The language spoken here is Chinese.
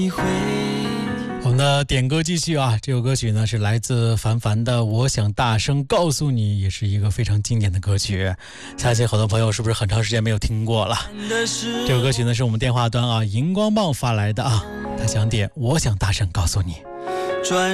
我们的点歌继续啊，这首歌曲呢是来自凡凡的《我想大声告诉你》，也是一个非常经典的歌曲，相信很多朋友是不是很长时间没有听过了。这首歌曲呢是我们电话端啊荧光棒发来的啊，他想点《我想大声告诉你》。